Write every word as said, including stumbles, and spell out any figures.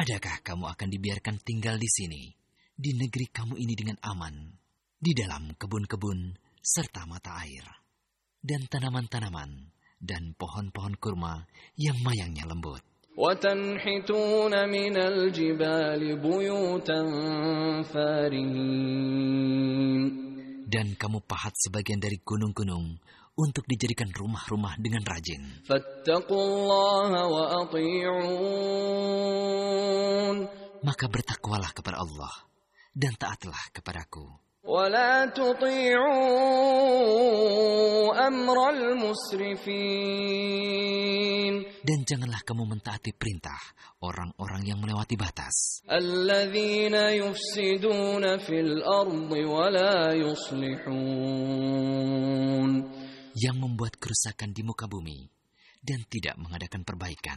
Adakah kamu akan dibiarkan tinggal di sini, di negeri kamu ini dengan aman, di dalam kebun-kebun serta mata air, dan tanaman-tanaman, dan pohon-pohon kurma yang mayangnya lembut. وَتَنْحِتُونَ مِنَ الْجِبَالِ بُيُوتًا فَارِهِينَ. Dan kamu pahat sebagian dari gunung-gunung untuk dijadikan rumah-rumah dengan rajin. فَاتَّقُوا اللَّهَ وَأَطِيعُونَ. Maka bertakwalah kepada Allah dan taatlah kepadaku. وَلَا تُطِيعُوا أَمْرَ الْمُسْرِفِينَ. Dan janganlah kamu mentaati perintah orang-orang yang melewati batas. الَّذِينَ يُفْسِدُونَ فِي الْأَرْضِ وَلَا يُصْلِحُونَ. Yang membuat kerusakan di muka bumi dan tidak mengadakan perbaikan.